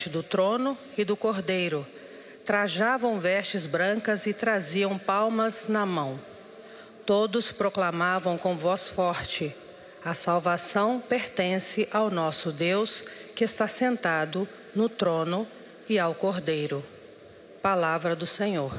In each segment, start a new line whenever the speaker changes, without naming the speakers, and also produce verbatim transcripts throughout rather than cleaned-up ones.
do trono e do cordeiro. Trajavam vestes brancas e traziam palmas na mão. Todos proclamavam com voz forte: a salvação pertence ao nosso Deus, que está sentado no trono, e ao Cordeiro. Palavra do Senhor.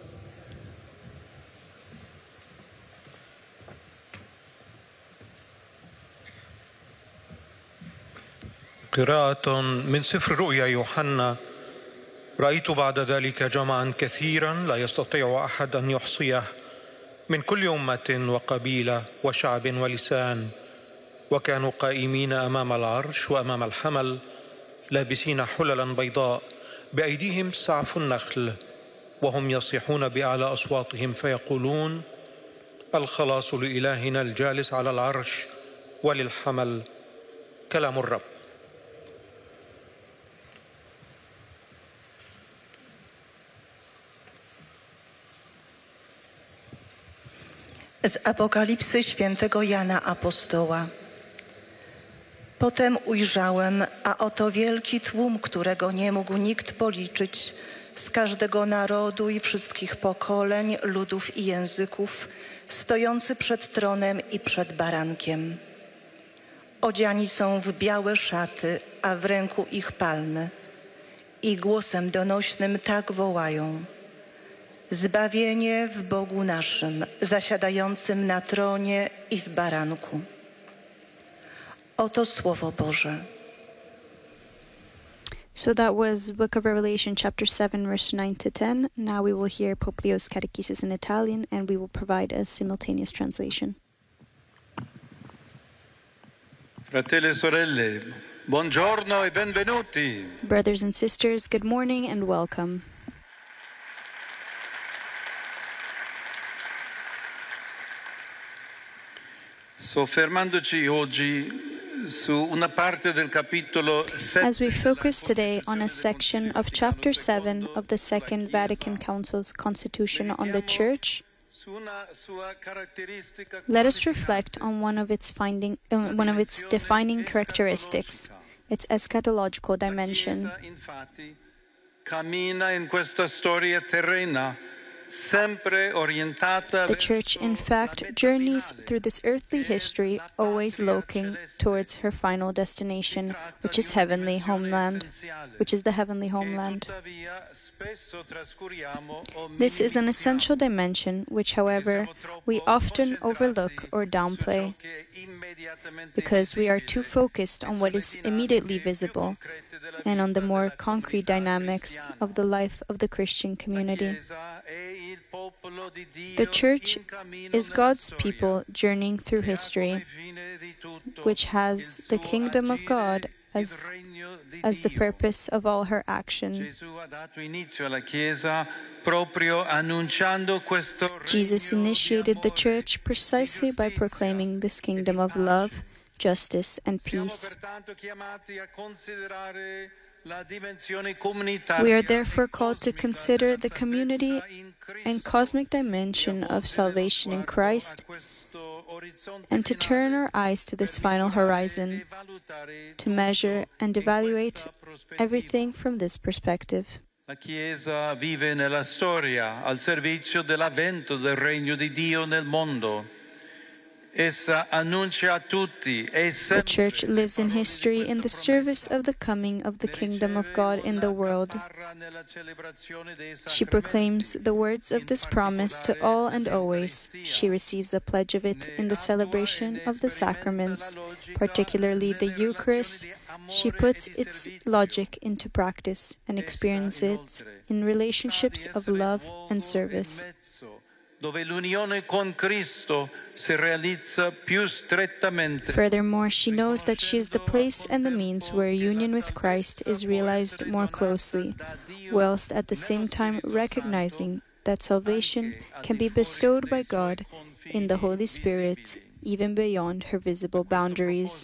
قراءة من سفر رؤيا يوحنا. رأيت بعد ذلك جمعا كثيرا لا يستطيع أحد أن يحصيه من كل أمة وقبيلة وشعب ولسان، وكانوا قائمين أمام العرش وأمام الحمل لابسين حللا بيضاء بأيديهم سعف النخل، وهم يصيحون بأعلى أصواتهم فيقولون: الخلاص لإلهنا الجالس على العرش وللحمل. كلام الرب.
Z Apokalipsy świętego Jana Apostoła. Potem ujrzałem, a oto wielki tłum, którego nie mógł nikt policzyć, z każdego narodu i wszystkich pokoleń, ludów i języków, stojący przed tronem i przed barankiem. Odziani są w białe szaty, a w ręku ich palmy. I głosem donośnym tak wołają: zbawienie w Bogu naszym, zasiadającym na tronie i w baranku. Oto Słowo Boże.
So that was Book of Revelation chapter seven verse nine to ten. Now we will hear Pope Leo's catechesis in Italian, and we will provide a simultaneous translation.
Fratelli e sorelle, buongiorno e benvenuti.
Brothers and sisters, good morning and welcome.
Soffermandoci oggi su una parte del capitolo sette.
As we focus today on a section of chapter seven of the Second Vatican Council's Constitution on the Church, let us reflect on one of its finding, uh, one of its defining characteristics, its eschatological dimension.
Cammina in questa storia terrena.
The Church, in fact, journeys through this earthly history, always looking towards her final destination, which is heavenly homeland, which is the heavenly homeland. This is an essential dimension, which, however, we often overlook or downplay, because we are too focused on what is immediately visible and on the more concrete dynamics of the life of the Christian community. The Church is God's people journeying through history, which has the kingdom of God as, as the purpose of all her action. Jesus initiated the Church precisely by proclaiming this kingdom of love, justice, and peace. We are therefore called to consider the community and cosmic dimension of salvation in Christ, and to turn our eyes to this final horizon, to measure and evaluate everything from this perspective.
La Chiesa vive nella storia al servizio dell'avvento del regno di Dio nel mondo.
The Church lives in history in the service of the coming of the kingdom of God in the world. She proclaims the words of this promise to all and always. She receives a pledge of it in the celebration of the sacraments, particularly the Eucharist. She puts its logic into practice and experiences it in relationships of love and service. Furthermore, she knows that she is the place and the means where union with Christ is realized more closely, whilst at the same time recognizing that salvation can be bestowed by God in the Holy Spirit, even beyond her visible boundaries.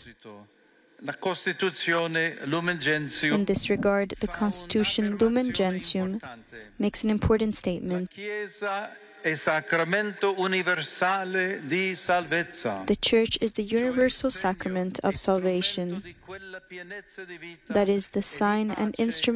In this regard, the Constitution Lumen Gentium makes an important statement.
è sacramento universale di salvezza.
The Church is the universal sacrament of salvation, that is the sign and instrument